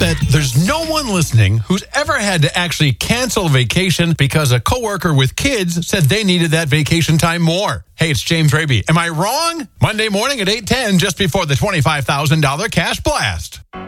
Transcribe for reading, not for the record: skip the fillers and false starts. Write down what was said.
bet there's no one listening who's ever had to actually cancel a vacation because a coworker with kids said they needed that vacation time more. Hey, it's James Raby. Am I wrong? Monday morning at 8:10, just before the $25,000 cash blast.